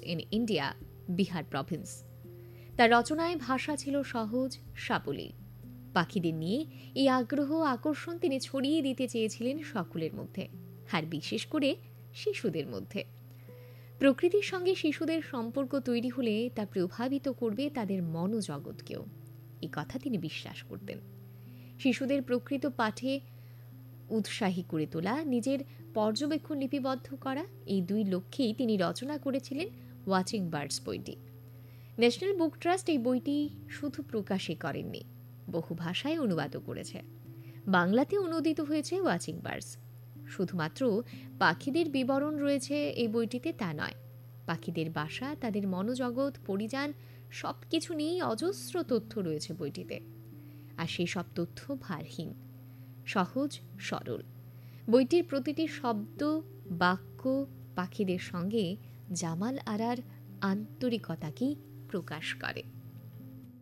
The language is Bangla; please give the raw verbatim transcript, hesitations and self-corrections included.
In India, Bihar Province. তার রচনায় ভাষা ছিল সহজ, সাবলীল। পাখিদের নিয়ে এই আগ্রহ আকর্ষণ তিনি ছড়িয়ে দিতে চেয়েছিলেন সকলের মধ্যে, আর বিশেষ করে শিশুদের মধ্যে। প্রকৃতির সঙ্গে শিশুদের সম্পর্ক তৈরি হলে তা প্রভাবিত করবে তাদের মনোজগৎকেও, এই কথা তিনি বিশ্বাস করতেন। শিশুদের প্রকৃত পাঠে উৎসাহী করে তোলা, নিজের পর্যবেক্ষণ লিপিবদ্ধ করা, এই দুই লক্ষ্যেই তিনি রচনা করেছিলেন ওয়াচিং বার্ডস বইটি। ন্যাশনাল বুক ট্রাস্ট এই বইটি শুধু প্রকাশই করেননি, বহু ভাষায় অনুবাদও করেছে। বাংলাতে অনুদিত হয়েছে ওয়াচিং বার্ডস। শুধুমাত্র পাখিদের বিবরণ রয়েছে এই বইটিতে তা নয়, পাখিদের বাসা, তাদের মনোজগৎ, পরিযান সবকিছু নিয়েই অজস্র তথ্য রয়েছে বইটিতে। আর সেই সব তথ্য ভারহীন, সহজ সরল। বইটির প্রতিটি শব্দ, বাক্য পাখিদের সঙ্গে জামাল আরার আন্তরিকতাকেই প্রকাশ করে।